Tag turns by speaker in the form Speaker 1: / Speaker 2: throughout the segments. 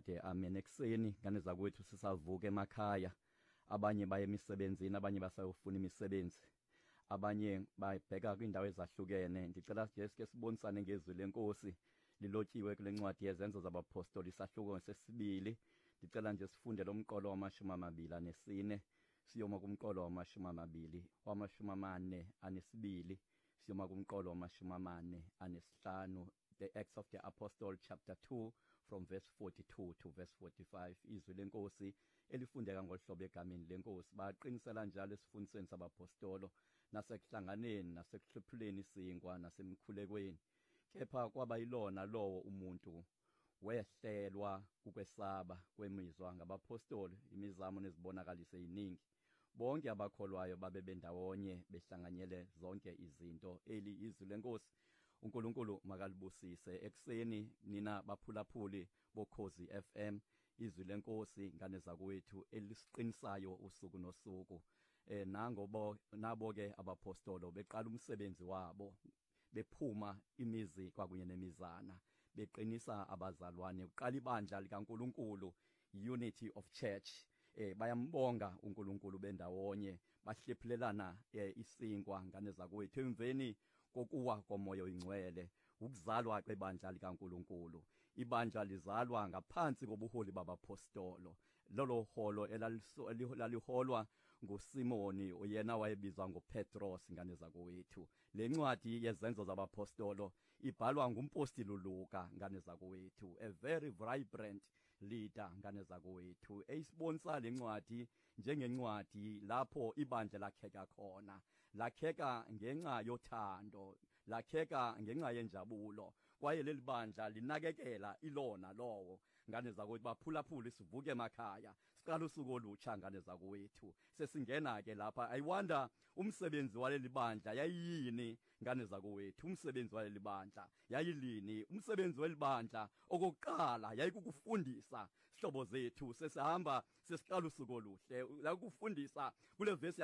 Speaker 1: ade amen. Ekseni ngane zakwethu sisavuka emakhaya, abanye baye emisebenzini, abanye basayofuna imisebenzi, abanye bayibheka kwindawo ezahlukene. Ngicela sike sibonisane ngezwi lenkosi lilotshiwe kule ncwadi yezenzo zabapostoli isahluko sesibili. Ngicela nje sifunde lo mqolo wama-24 siyoma kumqolo wama-42 siyoma kumqolo wama-45. The Acts of the Apostle chapter 2 from verse 42 to verse 45. Izwi lenkosi elifundeka ngohlobo egameni lenkosi. Baqinisela njalo esifundisweni sabapostolo nasekuhlanganeni nasekuhluphuleni isingwa nasemkhulekweni. Kepha kwaba yilona lowo umuntu wehlelwa ukwesaba kwemizwa ngabapostoli, imizamo nezibonakalise eziningi. Bonke abakholwayo babe bendawonye behlanganyele zonke izinto. Eli izwi lenkosi. uNkulunkulu makalibusise. Ekseni nina baphulaphuli bokhozi FM, izwi lenkosi ngane zakwethu elisiqinisayo usuku nosuku. Nabo ke abapostolo beqala umsebenzi wabo, bephuma imizi kwakunye nemizana, beqinisa abazalwane, uqala ibandla likaNkulunkulu, unity of church. Bayambonga uNkulunkulu bendawonye, bahlephulelana isingwa ngane zakwethu emveni kokuwa komoya oyingcwele, ukuzalwa kwebandla likaNkulunkulu. Ibandla lizalwa ngaphansi kobuholi babapostolo. Lolo holo elaliholwa nguSimoni, oyena wayebizwa ngoPetros ngane zakwethu. Le ncwadi yezenzo zabapostolo ibhalwa ngumpostoli Luka ngane zakwethu, a very vibrant leader ngane zakwethu. Eyisibonisa le ncwadi njengencwadi lapho ibandla lakheka khona, lakheka ngenxa yothando, lakheka ngenxa yenjabulo. Kwaye leli bandla linakekela ilona lowo ngane zakwethu. Baphulaphula sivuke emakhaya, siqala usuku olutsha ngane zakwethu. Sesingena ke lapha, I wonder umsebenzi waleli bandla yayiyini ngane zakwethu. Umsebenzi waleli bandla yayilini? Umsebenzi waleli bandla okokuqala yayikukufundisa sihlobo zethu. Sesihamba sesiqala usuku oluhle, ukufundisa. Kule verse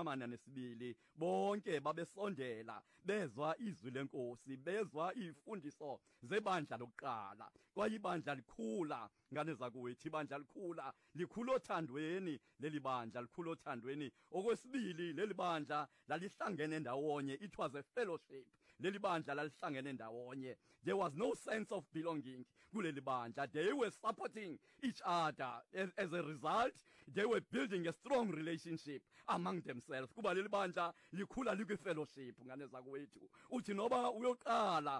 Speaker 1: yama-42 bonke babesondela bezwa izwi lenkosi, bezwa izifundiso zebandla lokuqala. Kwaye ibandla likhula ngane zakwethu, ibandla likhula othandweni. Leli bandla likhula othandweni. Okwesibili, leli bandla lalihlangene ndawonye, it was a fellowship. Leli bandla lalihlangene ndawonye. There was no sense of belonging kuleli bandla. They were supporting each other. As a result, they were building a strong relationship among themselves. Kuba leli bandla likhula likwi-fellowship ngane zakwethu. Uthi noba uyoqala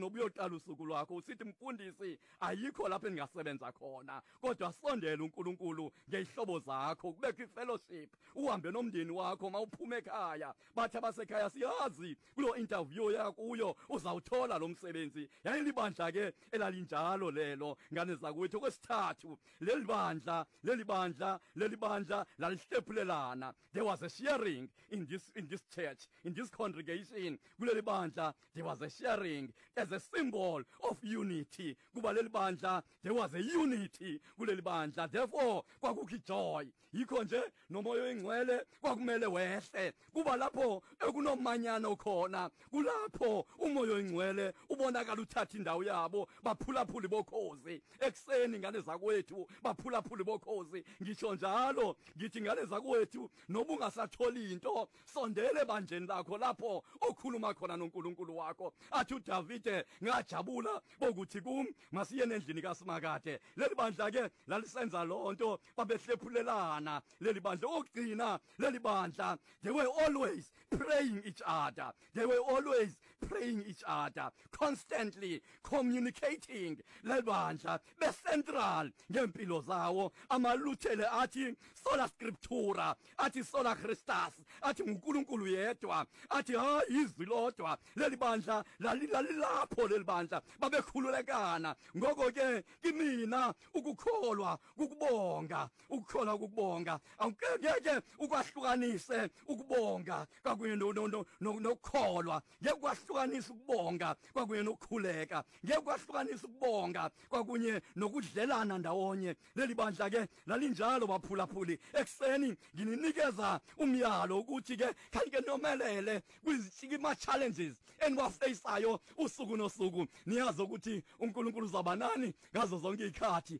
Speaker 1: usuku lwakho, usithi mfundisi ayikho lapho engasebenza khona, kodwa sondela uNkulunkulu ngehlobo zakho, kubekho i-fellowship. Uhambe nomndeni wakho mawuphuma ekhaya. Bathi abasekhaya, siyazi kulo interview yakuyo uzawuthola lo msebenzi. Yayili bandla ke elalinjalo lelo ngane zakwethu. Okwesithathu, leli bandla lalihlephulelana. There was a sharing in this church, in this congregation. Kuleli bandla there was a sharing as a symbol of unity. Kuba leli bandla there was a unity kuleli bandla. Therefore kwakukho joy. Yikho nje nomoya oyingcwele kwakumele wehle. Kuba lapho ekunomanyano khona, kulapho umoya oyingcwele ubonakala uthatha indawo yabo. Baphulaphuli bokhozi ekseni ngane zakwethu, baphulaphuli bokhozi. Ngisho njalo ngithi ngane zakwethu, noba ungasatholi into, sondele bandleni lakho lapho okhuluma khona noNkulunkulu wakho. Athi uDavide, ngajabula bokuthi masiye endlini kaSimakade. Leli bandla ke lalisenza lonto, babehlephulelana. Leli bandla okugcina, leli bandla, they were always praying each other. They were always praying each other, constantly communicating. Leli bandla becentral ngempilo zawo. Amaluthele athi sola scriptura, athi sola Christus, athi uNkulunkulu yedwa, athi izwi lodwa. Leli bandla lalilapho, leli bandla babekhululekana. Ngoko ke kimina ukukholwa ukubonga, angeke ukwahlukanise ukubonga kwakunye nokukholwa. Ngeke kwahlukanisa ukubonga kwakunye nokukhuleka. Ngeke kwahlukanisa ukubonga kwakunye nokudlelana ndawonye. Leli bandla ke lalinjalo baphulaphuli. Ekseni ngininikeza umyalo ukuthi ke kanike nomelele kwizima challenges eniwafaceayo usuku nosuku. Niyazi ukuthi uNkulunkulu uzaba nani ngazo zonke izikhathi.